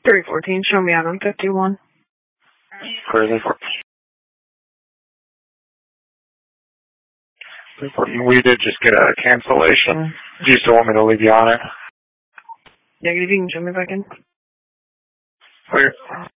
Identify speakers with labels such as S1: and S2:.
S1: 314, show me out on 51.
S2: Crazy. We did just get a cancellation. Do you still want me to leave you on it?
S1: Negative, you can show me back in.
S2: Okay.